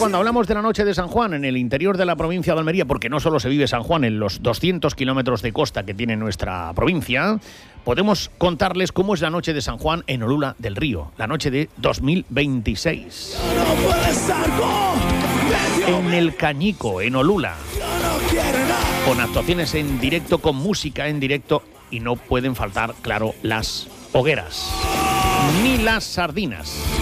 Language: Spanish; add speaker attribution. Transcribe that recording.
Speaker 1: cuando hablamos de la noche de San Juan en el interior de la provincia de Almería, porque no solo se vive San Juan en los 200 kilómetros de costa que tiene nuestra provincia, podemos contarles cómo es la noche de San Juan en Olula del Río, la noche de 2026. En el Cañico, en Olula, con actuaciones en directo, con música en directo, y no pueden faltar, claro, las hogueras, ni las sardinas.